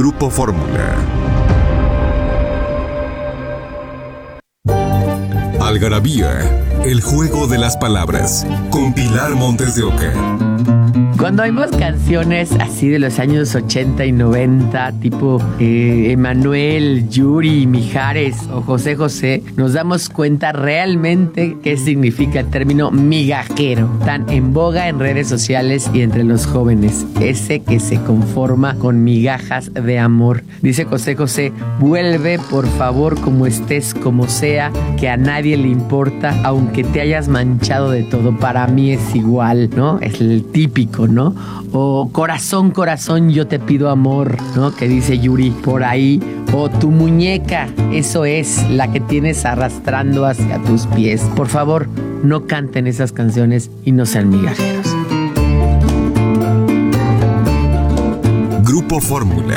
Grupo Fórmula. Algarabía, el juego de las palabras, con Pilar Montes de Oca. Cuando oímos canciones así de los años 80 y 90, tipo Emanuel, Yuri, Mijares o José José, nos damos cuenta realmente qué significa el término migajero, tan en boga en redes sociales y entre los jóvenes. Ese que se conforma con migajas de amor. Dice José José, vuelve por favor como estés, como sea, que a nadie le importa, aunque te hayas manchado de todo, para mí es igual, ¿no? Es el típico, ¿no? O corazón, corazón, yo te pido amor, ¿no? Que dice Yuri por ahí. O tu muñeca, eso es, la que tienes arrastrando hacia tus pies. Por favor, no canten esas canciones y no sean migajeros. Grupo Fórmula.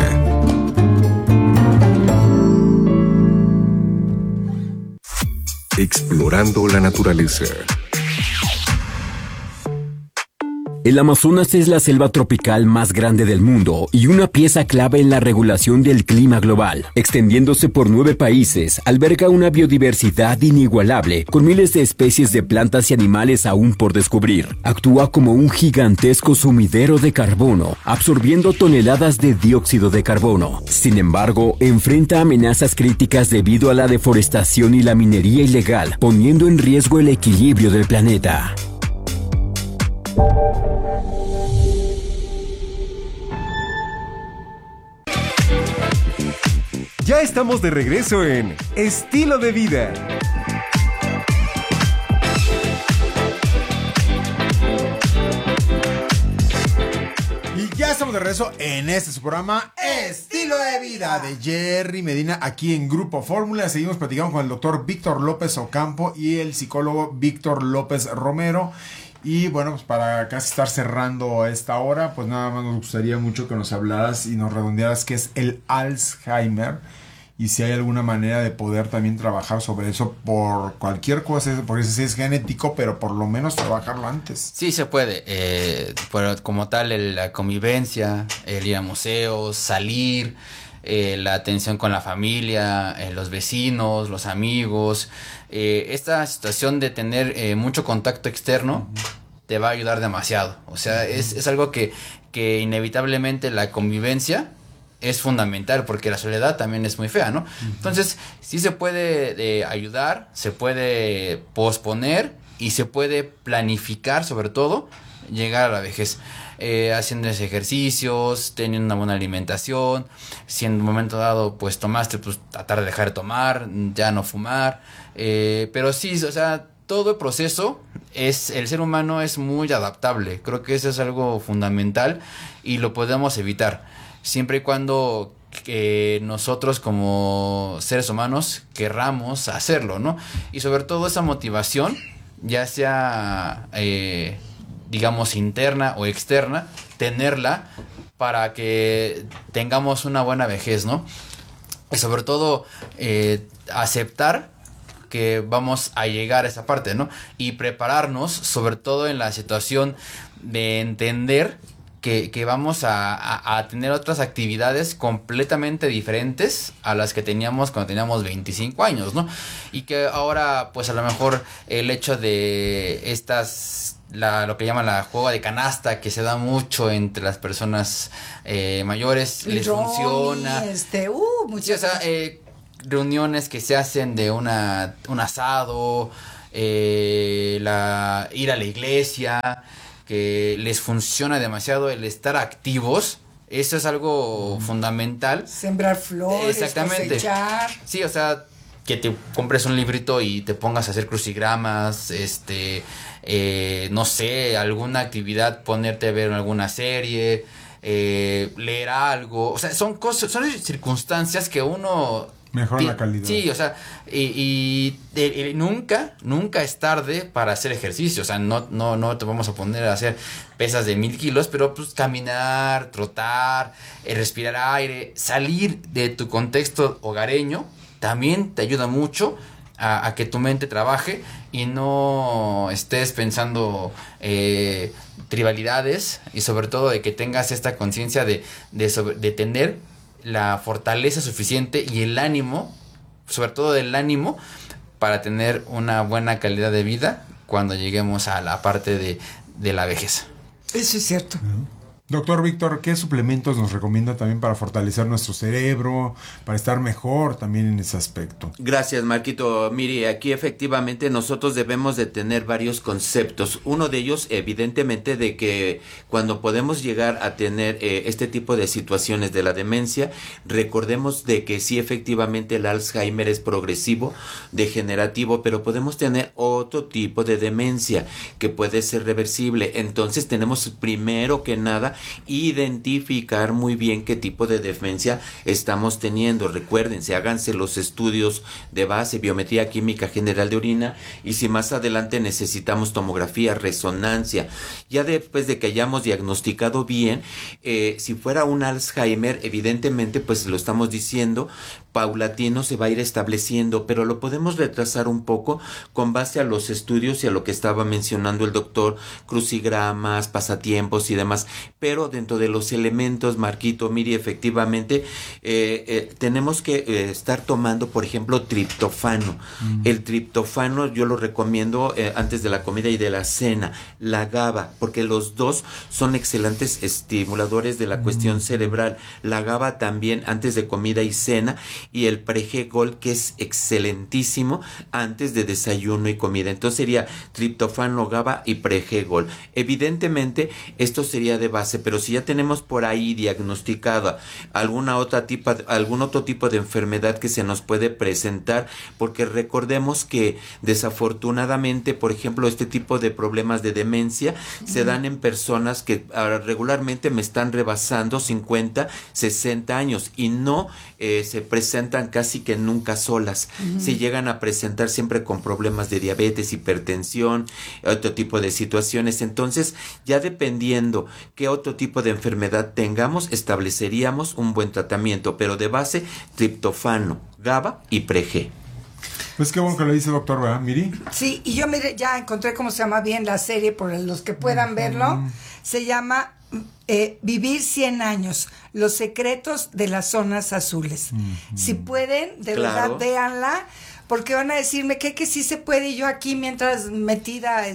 Explorando la naturaleza. El Amazonas es la selva tropical más grande del mundo y una pieza clave en la regulación del clima global. Extendiéndose por 9 países, alberga una biodiversidad inigualable, con miles de especies de plantas y animales aún por descubrir. Actúa como un gigantesco sumidero de carbono, absorbiendo toneladas de dióxido de carbono. Sin embargo, enfrenta amenazas críticas debido a la deforestación y la minería ilegal, poniendo en riesgo el equilibrio del planeta. Ya estamos de regreso en Estilo de Vida. Y ya estamos de regreso en este su programa Estilo de Vida de Jerry Medina aquí en Grupo Fórmula. Seguimos platicando con el doctor Víctor López Ocampo y el psicólogo Víctor López Romero. Y bueno, pues para casi estar cerrando a esta hora, pues nada más nos gustaría mucho que nos hablaras y nos redondearas qué es el Alzheimer y si hay alguna manera de poder también trabajar sobre eso por cualquier cosa, porque si es genético, pero por lo menos trabajarlo antes. Sí se puede, pero como tal la convivencia, el ir a museos, salir, la atención con la familia, los vecinos, los amigos, esta situación de tener mucho contacto externo te va a ayudar demasiado. O sea, es algo que inevitablemente la convivencia es fundamental, porque la soledad también es muy fea, ¿no? Entonces, sí se puede ayudar, se puede posponer y se puede planificar, sobre todo, llegar a la vejez. Haciendo ejercicios, teniendo una buena alimentación, si en un momento dado pues tomaste, pues tratar de dejar de tomar, ya no fumar, pero sí, o sea, todo el proceso el ser humano es muy adaptable. Creo que eso es algo fundamental y lo podemos evitar siempre y cuando nosotros como seres humanos querramos hacerlo, ¿no? Y sobre todo esa motivación, ya sea digamos interna o externa, tenerla para que tengamos una buena vejez, ¿no? Y sobre todo aceptar que vamos a llegar a esa parte, ¿no? Y prepararnos, sobre todo en la situación de entender que vamos a tener otras actividades completamente diferentes a las que teníamos cuando teníamos 25 años, ¿no? Y que ahora, pues a lo mejor el hecho de lo que llaman la juego de canasta, que se da mucho entre las personas mayores, les funciona. Sí, o sea, reuniones que se hacen de un asado, ir a la iglesia, que les funciona demasiado el estar activos. Eso es algo fundamental. Sembrar flores, exactamente, cosechar. Sí, o sea, que te compres un librito y te pongas a hacer crucigramas, no sé, alguna actividad, ponerte a ver alguna serie, leer algo. O sea, son circunstancias que uno mejora la calidad. Sí, o sea, y nunca es tarde para hacer ejercicio. O sea, no te vamos a poner a hacer pesas de 1000 kilos, pero pues caminar, trotar, respirar aire, salir de tu contexto hogareño también te ayuda mucho a que tu mente trabaje y no estés pensando tribalidades, y sobre todo de que tengas esta conciencia de tener la fortaleza suficiente y el ánimo, sobre todo el ánimo, para tener una buena calidad de vida cuando lleguemos a la parte de la vejez. Eso es cierto. Doctor Víctor, ¿qué suplementos nos recomienda también para fortalecer nuestro cerebro, para estar mejor también en ese aspecto? Gracias, Marquito. Mire, aquí efectivamente nosotros debemos de tener varios conceptos. Uno de ellos, evidentemente, de que cuando podemos llegar a tener este tipo de situaciones de la demencia, recordemos de que sí, efectivamente, el Alzheimer es progresivo, degenerativo, pero podemos tener otro tipo de demencia que puede ser reversible. Entonces tenemos primero que nada identificar muy bien qué tipo de demencia estamos teniendo. Recuérdense, háganse los estudios de base, biometría química general de orina, y si más adelante necesitamos tomografía, resonancia, ya después de que hayamos diagnosticado bien, si fuera un Alzheimer, evidentemente, pues lo estamos diciendo, paulatino se va a ir estableciendo, pero lo podemos retrasar un poco con base a los estudios y a lo que estaba mencionando el doctor, crucigramas, pasatiempos y demás. Pero dentro de los elementos, Marquito, Miri, efectivamente, tenemos que estar tomando, por ejemplo, triptofano. El triptofano yo lo recomiendo antes de la comida y de la cena. La GABA, porque los dos son excelentes estimuladores de la cuestión cerebral. La GABA también antes de comida y cena, y el Pregol, que es excelentísimo antes de desayuno y comida. Entonces sería triptofano, GABA y Pregol. Evidentemente, esto sería de base, pero si ya tenemos por ahí diagnosticada algún otro tipo de enfermedad que se nos puede presentar, porque recordemos que desafortunadamente, por ejemplo, este tipo de problemas de demencia se dan en personas que regularmente me están rebasando 50, 60 años y no se presentan casi que nunca solas. Se llegan a presentar siempre con problemas de diabetes, hipertensión, otro tipo de situaciones. Entonces, ya dependiendo qué otro tipo de enfermedad tengamos, estableceríamos un buen tratamiento, pero de base, triptofano, GABA y Preg. Pues qué bueno que lo dice el doctor, ¿verdad, Miri? Sí, y yo ya encontré cómo se llama bien la serie, por los que puedan verlo. Se llama Vivir 100 años, los secretos de las zonas azules. Si pueden, de verdad, véanla, porque van a decirme que sí se puede, y yo aquí mientras metida,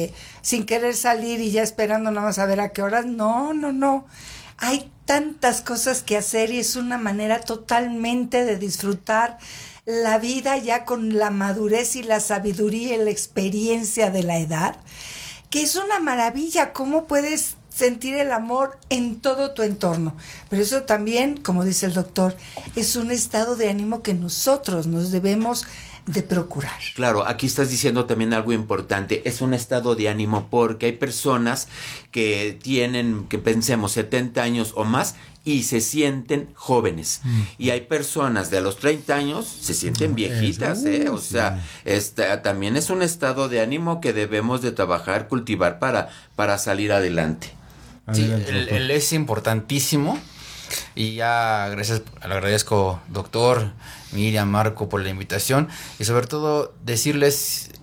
sin querer salir y ya esperando nada más a ver a qué horas. No. Hay tantas cosas que hacer y es una manera totalmente de disfrutar la vida ya con la madurez y la sabiduría y la experiencia de la edad, que es una maravilla. ¿Cómo puedes sentir el amor en todo tu entorno? Pero eso también, como dice el doctor, es un estado de ánimo que nosotros nos debemos de procurar. Claro, aquí estás diciendo también algo importante, es un estado de ánimo, porque hay personas que tienen, que pensemos, 70 años o más y se sienten jóvenes. Y hay personas de los 30 años se sienten viejitas, o sea, también es un estado de ánimo que debemos de trabajar, cultivar para salir adelante. Sí, el es importantísimo. Y ya le agradezco, doctor, Miriam, Marco, por la invitación, y sobre todo decirles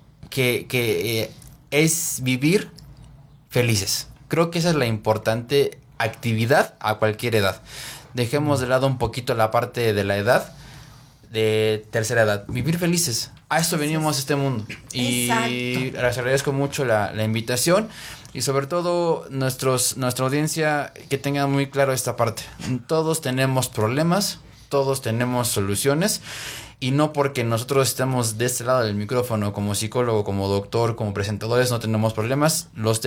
que es vivir felices. Creo que esa es la importante actividad a cualquier edad. Dejemos de lado un poquito la parte de la edad, de tercera edad. Vivir felices. A esto venimos a este mundo. Y les agradezco mucho la invitación. Y sobre todo nuestra audiencia, que tenga muy claro esta parte. Todos tenemos problemas, todos tenemos soluciones, y no porque nosotros estemos de este lado del micrófono como psicólogo, como doctor, como presentadores, no tenemos problemas. Los